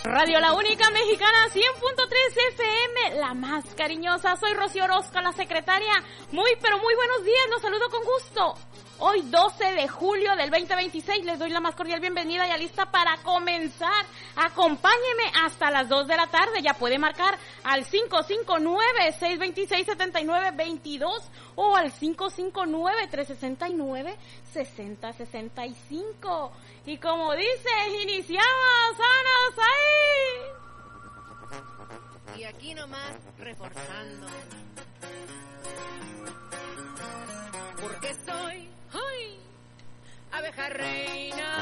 Radio La Única Mexicana 100.3 FM, la más cariñosa. Soy Rocío Orozco, la secretaria. Muy, pero muy buenos días, los saludo con gusto. Hoy 12 de julio del 2026 les doy la más cordial bienvenida, ya lista para comenzar. Acompáñeme hasta las 2 de la tarde, ya puede marcar al 559-626-7922 o al 559-369-6065. Y como dice, iniciamos, ¡vámonos ahí! Y aquí nomás reforzando. Porque soy abeja reina